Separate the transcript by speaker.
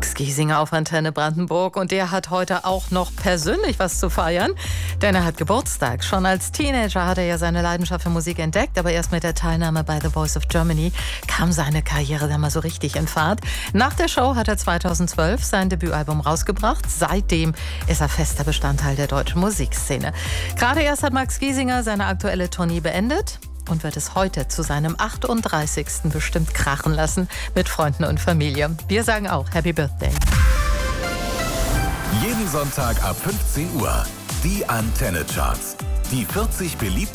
Speaker 1: Max Giesinger auf Antenne Brandenburg und der hat heute auch noch persönlich was zu feiern, denn er hat Geburtstag. Schon als Teenager hat er ja seine Leidenschaft für Musik entdeckt, aber erst mit der Teilnahme bei The Voice of Germany kam seine Karriere dann mal so richtig in Fahrt. Nach der Show hat er 2012 sein Debütalbum rausgebracht. Seitdem ist er fester Bestandteil der deutschen Musikszene. Gerade erst hat Max Giesinger seine aktuelle Tournee beendet und wird es heute zu seinem 38. bestimmt krachen lassen mit Freunden und Familie. Wir sagen auch Happy Birthday.
Speaker 2: Jeden Sonntag ab 15 Uhr. Die Antenne Charts. Die 40 beliebtesten